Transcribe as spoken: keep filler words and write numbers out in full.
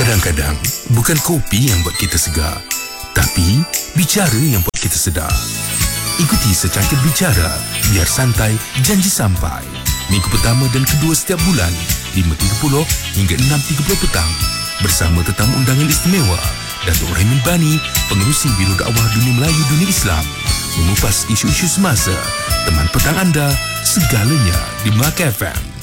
Kadang-kadang, bukan kopi yang buat kita segar, tapi bicara yang buat kita sedar. Ikuti secangkir bicara, biar santai, janji sampai. Minggu pertama dan kedua setiap bulan, lima tiga puluh hingga enam tiga puluh petang. Bersama tetamu undangan istimewa, Datuk Raymond Bani, Pengerusi Biro Dakwah Dunia Melayu Dunia Islam. Mengupas isu-isu semasa, teman petang anda, segalanya di Melaka F M.